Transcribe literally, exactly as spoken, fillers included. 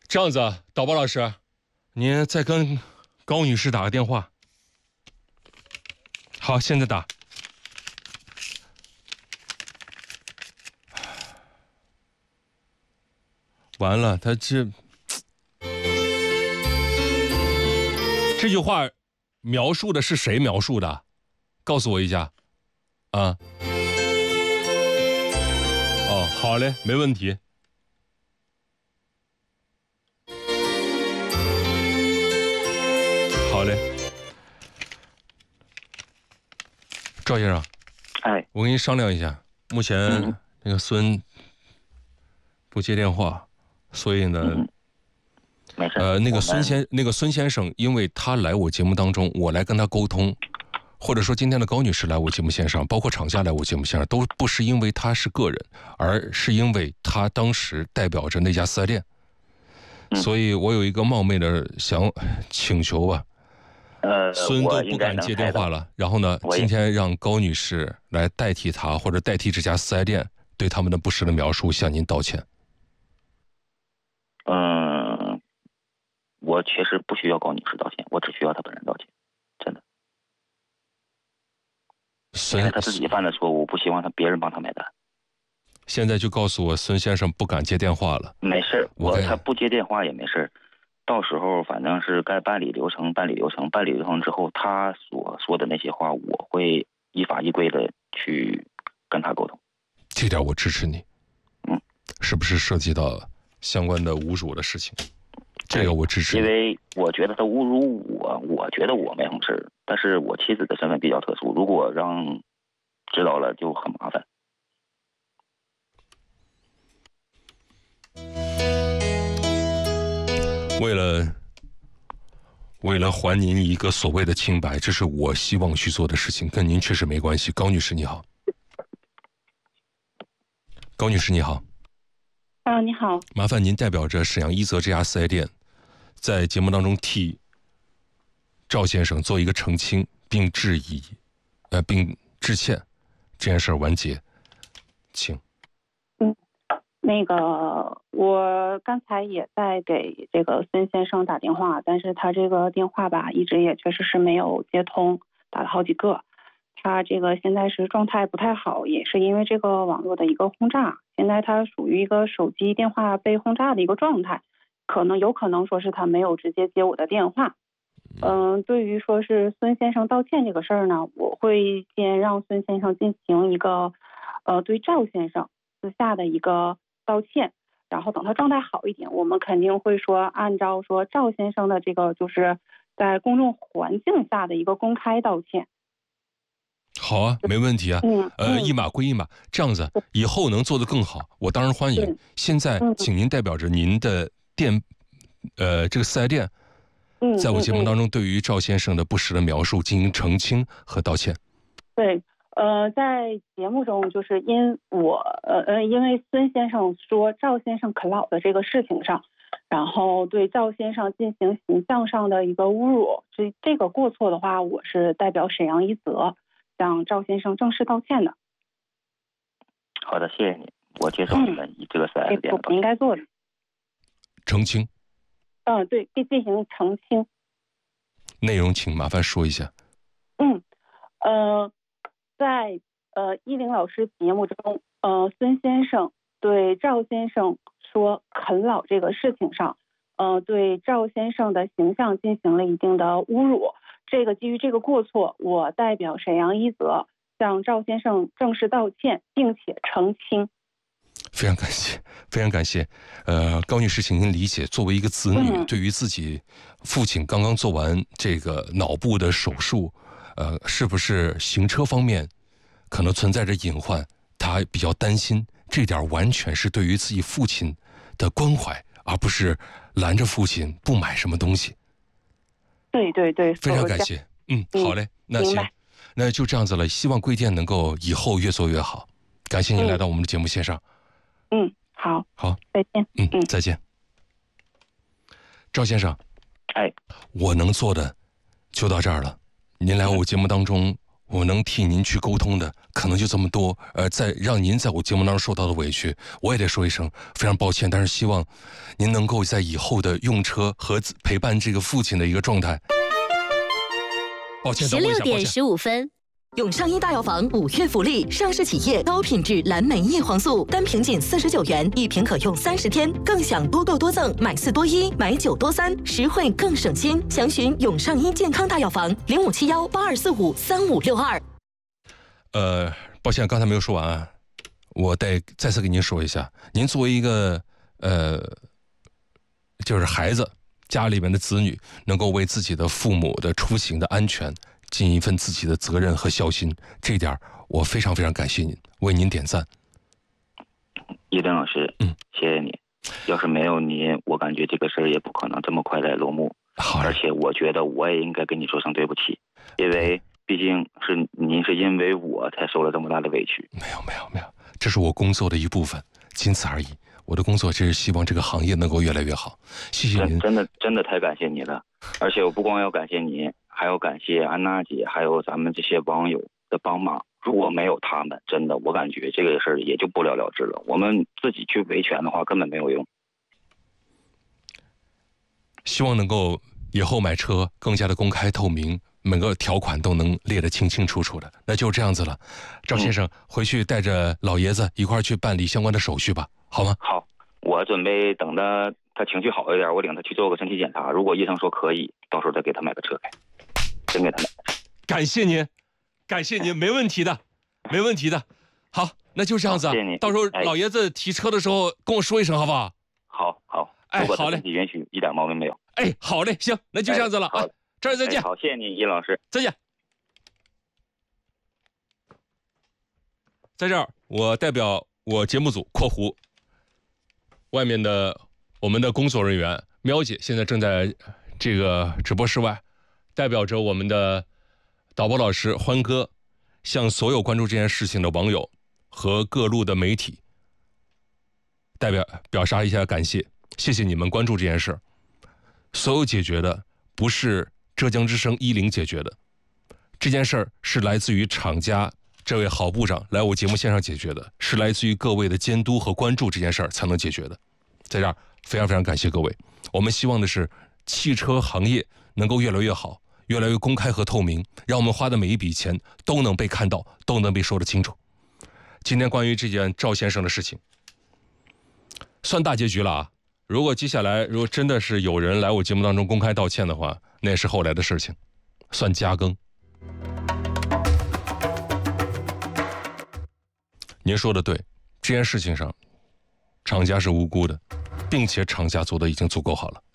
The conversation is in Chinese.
这样子，导播老师，您再跟高女士打个电话。好，现在打。完了，他这这句话描述的是谁描述的？告诉我一下。啊。哦，好嘞，没问题。好嘞，赵先生， 哎， 我跟您商量一下，目前嗯那个孙不接电话，所以呢， 嗯、没事。 呃，那个孙先那个孙先生，因为他来我节目当中，我来跟他沟通，或者说今天的高女士来我节目线上，包括厂家来我节目线上，都不是因为他是个人，而是因为他当时代表着那家四 S 店， 嗯、 所以我有一个冒昧的想请求吧。 呃， 孙都不敢接电话了，然后呢，今天让高女士来代替他，或者代替这家四 S 店对他们的不实的描述向您道歉。 嗯，我确实不需要高女士道歉，我只需要她本人道歉，真的。因为他自己犯的错误，不希望他别人帮他买单。 现在就告诉我孙先生不敢接电话了。 没事，我他不接电话也没事。到时候反正是该办理流程，办理流程，办理流程之后，他所说的那些话，我会依法依规的去跟他沟通。 这点我支持你。 嗯， 是不是涉及到相关的侮辱的事情？这个我支持你。 因为我觉得他侮辱我，我觉得我没什么事，但是我妻子的身份比较特殊，如果让知道了就很麻烦。 为了为了还您一个所谓的清白，这是我希望去做的事情，跟您确实没关系。高女士你好。高女士你好。 啊，你好。 麻烦您代表着沈阳一泽这家四 S 店，在节目当中替赵先生做一个澄清，并致以呃并致歉，这件事完结，请。 嗯。那个，我刚才也在给这个孙先生打电话，但是他这个电话吧，一直也确实是没有接通，打了好几个。他这个现在是状态不太好，也是因为这个网络的一个轰炸，现在他属于一个手机电话被轰炸的一个状态，可能有可能说是他没有直接接我的电话。嗯、呃，对于说是孙先生道歉这个事儿呢，我会先让孙先生进行一个，呃，对赵先生私下的一个道歉，然后等他状态好一点，我们肯定会说按照说赵先生的这个就是在公众环境下的一个公开道歉。 好啊，没问题啊。 嗯， 呃，一码归一码，这样子以后能做得更好，我当然欢迎。现在，请您代表着您的店，呃，这个四 S 店，在我节目当中对于赵先生的不实的描述进行澄清和道歉。 对。呃，在节目中，就是因我呃呃，因为孙先生说赵先生啃老的这个事情上，然后对赵先生进行形象上的一个侮辱，这这个过错的话，我是代表沈阳一泽向赵先生正式道歉的。 好的，谢谢你，我接受你们这个四 S 店的、 嗯、我应该做的澄清。 嗯、呃，对，进行澄清。 内容请麻烦说一下。 嗯，呃。在呃依林老师节目中，呃孙先生对赵先生说啃老这个事情上，呃对赵先生的形象进行了一定的侮辱。这个基于这个过错，我代表沈阳一泽向赵先生正式道歉，并且澄清。 非常感谢，非常感谢。呃，高女士，请您理解，作为一个子女，嗯、对于自己父亲刚刚做完这个脑部的手术。呃，是不是行车方面可能存在着隐患？他比较担心，这点完全是对于自己父亲的关怀，而不是拦着父亲不买什么东西。 对对对， 非常感谢。嗯，好嘞，那行，那就这样子了。希望贵店能够以后越做越好。感谢您来到我们的节目线上。 嗯，好， 好， 再见。 嗯嗯，再见。赵先生， 哎， 我能做的就到这儿了。您来我节目当中， 我能替您去沟通的可能就这么多，呃，在让您在我节目当中受到的委屈，我也得说一声非常抱歉。但是希望您能够在以后的用车和陪伴这个父亲的一个状态。抱歉， 十六点十五分。永上一大药房五月福利，上市企业高品质蓝莓叶黄素，单瓶仅四十九元，一瓶可用三十天，更享多购多赠，买四多一，买九多三，实惠更省心。详询永上一健康大药房零五七幺八二四五三五六二。 呃，抱歉，刚才没有说完啊，我得再次给您说一下，您作为一个呃，就是孩子家里面的子女，能够为自己的父母的出行的安全尽一份自己的责任和孝心，这一点我非常非常感谢您，为您点赞。 一登老师，嗯，谢谢你。要是没有您，我感觉这个事儿也不可能这么快来落幕。 好， 而且我觉得我也应该跟你说声对不起，因为毕竟是您是因为我才受了这么大的委屈。 没有没有没有，这是我工作的一部分，仅此而已。我的工作就是希望这个行业能够越来越好。谢谢您， 真的真的太感谢你了。而且我不光要感谢你，还要感谢安娜姐，还有咱们这些网友的帮忙。如果没有他们，真的我感觉这个事儿也就不了了之了。我们自己去维权的话，根本没有用。 希望能够以后买车更加的公开透明，每个条款都能列得清清楚楚的。那就这样子了，赵先生，嗯、回去带着老爷子一块儿去办理相关的手续吧，好吗？ 好，我准备等着他情绪好一点，我领他去做个身体检查。如果医生说可以，到时候再给他买个车开，真给他买。 感谢您，感谢您，没问题的，没问题的。好，那就这样子啊。 谢谢你。 到时候老爷子提车的时候跟我说一声，好不好？ 好好。 哎，好嘞， 身体允许，一点毛病没有。 哎，好嘞，行，那就这样子了啊。这儿再见。 好，谢谢你，尹老师， 再见。在这儿，我代表我节目组（括弧外面的我们的工作人员）喵姐现在正在这个直播室外，代表着我们的导播老师欢哥，向所有关注这件事情的网友和各路的媒体代表表达一下感谢，谢谢你们关注这件事。所有解决的不是浙江之声一零解决的，这件事儿是来自于厂家这位郝部长来我节目线上解决的，是来自于各位的监督和关注这件事儿才能解决的。在这儿非常非常感谢各位，我们希望的是汽车行业能够越来越好，越来越公开和透明，让我们花的每一笔钱都能被看到，都能被说得清楚。今天关于这件赵先生的事情算大结局了啊！如果接下来如果真的是有人来我节目当中公开道歉的话，那也是后来的事情，算加更。您说的对，这件事情上厂家是无辜的，并且厂家做的已经足够好了。